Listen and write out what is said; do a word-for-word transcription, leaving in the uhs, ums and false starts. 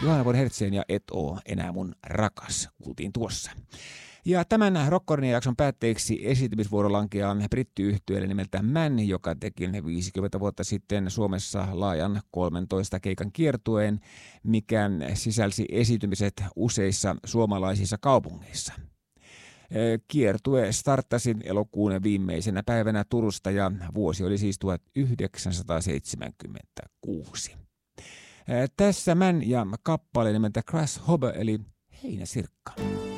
Johanna von Hertzen ja Et oo enää mun rakas kuultiin tuossa. Ja tämän Rockornin jakson päätteeksi esiintymisvuoro lankeaa brittiyhtyeelle nimeltä Man, joka teki viisikymmentä vuotta sitten Suomessa laajan kolmentoista keikan kiertueen, mikä sisälsi esiintymiset useissa suomalaisissa kaupungeissa. Kiertue starttasi elokuun viimeisenä päivänä Turusta ja vuosi oli siis tuhatyhdeksänsataaseitsemänkymmentäkuusi. Tässä Man ja kappale nimeltä Grasshoppe eli heinäsirkka.